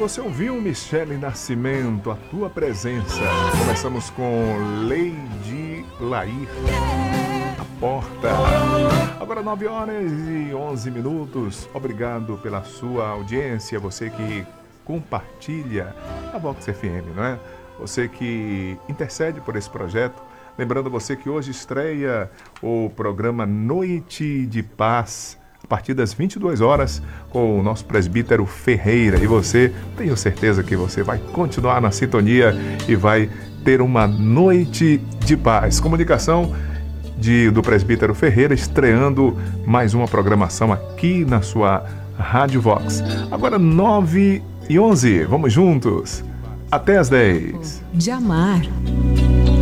você ouviu Michele Nascimento, A Tua Presença. Começamos com Lady Lair, A Porta. Agora 9h11. Obrigado pela sua audiência, você que compartilha a Vox FM, não é? Você que intercede por esse projeto. Lembrando você que hoje estreia o programa Noite de Paz, a partir das 22 horas, com o nosso presbítero Ferreira. E você, tenho certeza que você vai continuar na sintonia e vai ter uma noite de paz. Comunicação do presbítero Ferreira, estreando mais uma programação aqui na sua Rádio Vox. Agora 9h11, vamos juntos, até as 10. De amar.